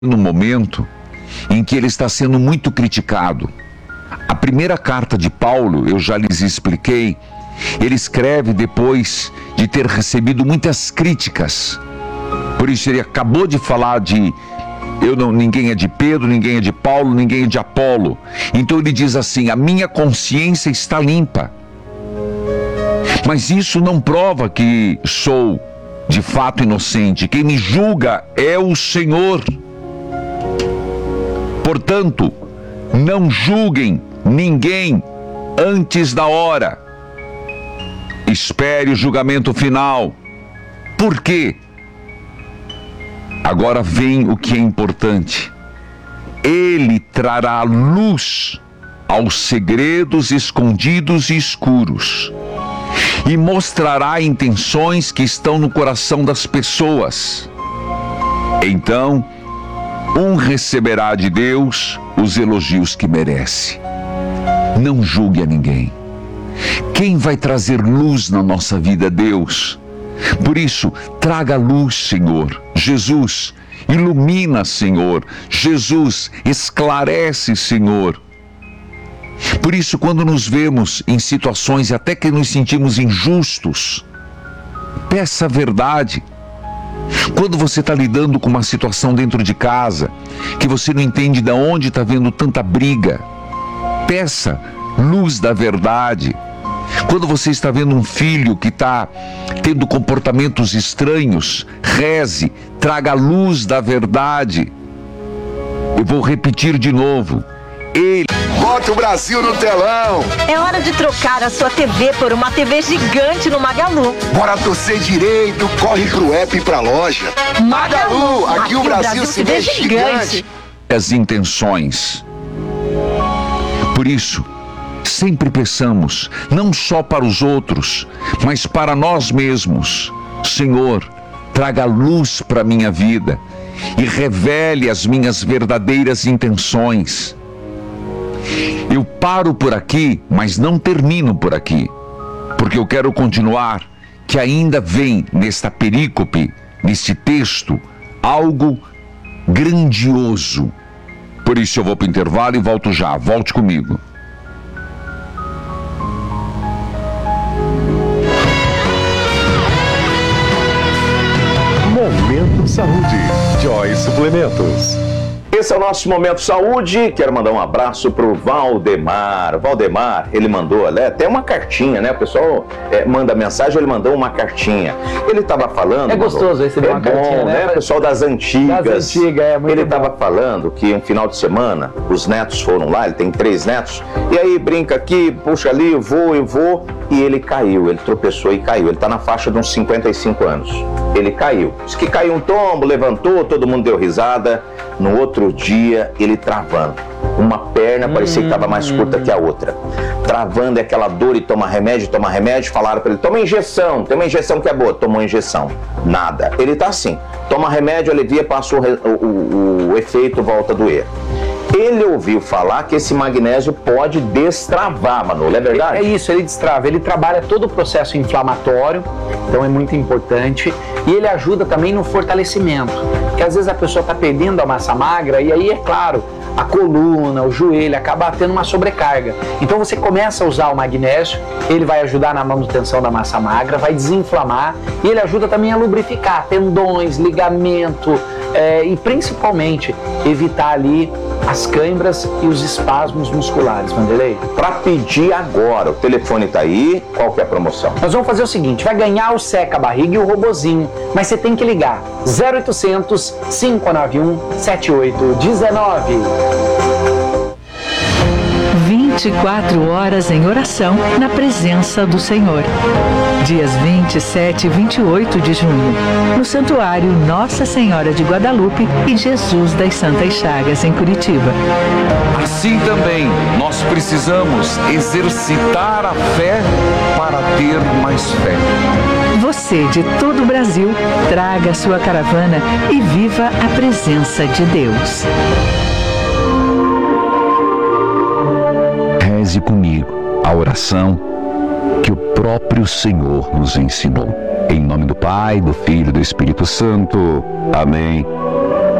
no momento em que ele está sendo muito criticado. A primeira carta de Paulo, eu já lhes expliquei, ele escreve depois de ter recebido muitas críticas. Por isso ele acabou de falar de ninguém é de Pedro, ninguém é de Paulo, ninguém é de Apolo. Então ele diz assim: a minha consciência está limpa. Mas isso não prova que sou de fato inocente. Quem me julga é o Senhor. Portanto, não julguem ninguém antes da hora. Espere o julgamento final. Por quê? Agora vem o que é importante. Ele trará luz aos segredos escondidos e escuros e mostrará intenções que estão no coração das pessoas. Então, um receberá de Deus os elogios que merece. Não julgue a ninguém. Quem vai trazer luz na nossa vida? Deus. Por isso, traga luz, Senhor. Jesus, ilumina, Senhor. Jesus, esclarece, Senhor. Por isso, quando nos vemos em situações até que nos sentimos injustos, peça a verdade. Quando você está lidando com uma situação dentro de casa, que você não entende de onde está vendo tanta briga, peça luz da verdade. Quando você está vendo um filho que está tendo comportamentos estranhos, reze, traga a luz da verdade. Eu vou repetir de novo. Ele... Bota o Brasil no telão! É hora de trocar a sua TV por uma TV gigante no Magalu. Bora torcer direito, corre pro app e pra loja. Magalu, aqui o Brasil se vê gigante. As intenções. Por isso, sempre peçamos, não só para os outros, mas para nós mesmos. Senhor, traga luz para a minha vida e revele as minhas verdadeiras intenções. Eu paro por aqui, mas não termino por aqui, porque eu quero continuar, que ainda vem nesta perícope, neste texto, algo grandioso. Por isso eu vou para o intervalo e volto já. Volte comigo. Momento Saúde. Joy Suplementos. Esse é o nosso Momento Saúde. Quero mandar um abraço pro Valdemar. Valdemar, ele mandou até uma cartinha, né? O pessoal manda mensagem, ele mandou uma cartinha. Ele estava falando... É gostoso receber uma cartinha, né? O pessoal das antigas. Das antigas, muito Ele bom. estava falando que um final de semana, os netos foram lá, ele tem 3 netos, e aí brinca aqui, puxa ali, eu vou, e ele caiu, ele tropeçou e caiu. Ele está na faixa de uns 55 anos. Ele caiu. Diz que caiu um tombo, levantou, todo mundo deu risada. No outro dia, ele travando. Uma perna parecia que estava mais curta que a outra. Travando, é aquela dor e toma remédio. Falaram para ele, toma injeção, tem uma injeção que é boa. Tomou injeção. Nada. Ele tá assim, toma remédio, alivia, passa o efeito, volta a doer. Ele ouviu falar que esse magnésio pode destravar, Manolo, é verdade? É isso, ele destrava, ele trabalha todo o processo inflamatório, então é muito importante, e ele ajuda também no fortalecimento, porque às vezes a pessoa está perdendo a massa magra, e aí, é claro, a coluna, o joelho, acaba tendo uma sobrecarga. Então você começa a usar o magnésio, ele vai ajudar na manutenção da massa magra, vai desinflamar, e ele ajuda também a lubrificar tendões, ligamento, e principalmente evitar ali as câimbras e os espasmos musculares, Vanderlei. Para pedir agora, o telefone tá aí, qual que é a promoção? Nós vamos fazer o seguinte, vai ganhar o seca-barriga e o robozinho, mas você tem que ligar 0800 591 7819. 24 horas em oração na presença do Senhor. Dias 27 e 28 de junho, no Santuário Nossa Senhora de Guadalupe e Jesus das Santas Chagas, em Curitiba. Assim também, nós precisamos exercitar a fé para ter mais fé. Você de todo o Brasil, traga a sua caravana e viva a presença de Deus. Reze comigo a oração que o próprio Senhor nos ensinou. Em nome do Pai, do Filho e do Espírito Santo. Amém.